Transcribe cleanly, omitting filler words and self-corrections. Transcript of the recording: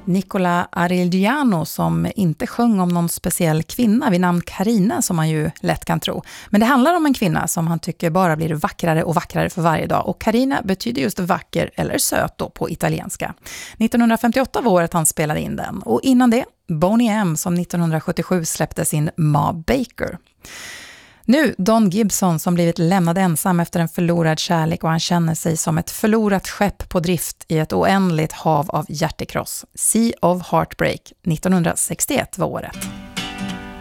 Nicola Arieldiano som inte sjöng om någon speciell kvinna vid namn Carina som man ju lätt kan tro. Men det handlar om en kvinna som han tycker bara blir vackrare och vackrare för varje dag. Och Carina betyder just vacker eller söt då på italienska. 1958 var året han spelade in den. Och innan det, Boney M som 1977 släppte sin Ma Baker. Nu Don Gibson som blivit lämnad ensam efter en förlorad kärlek och han känner sig som ett förlorat skepp på drift i ett oändligt hav av hjärtekross. Sea of Heartbreak 1961 var året.